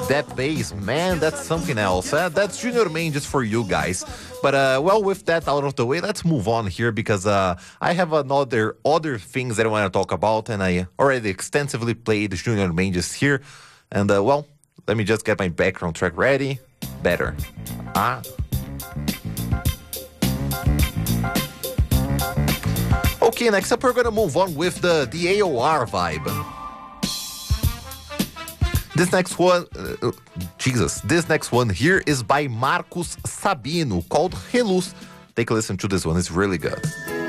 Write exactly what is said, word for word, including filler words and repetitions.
That bass, man, that's something else. Uh, that's Junior Mendes for you guys. But uh, well, with that out of the way, let's move on here because uh, I have another other things that I want to talk about, and I already extensively played Junior Mendes here. And uh, well, let me just get my background track ready. Better. Ah. Okay, next up we're gonna move on with the the A O R vibe. This next one, uh, Jesus, this next one here is by Marcos Sabino, called Reluz. Take a listen to this one, it's really good.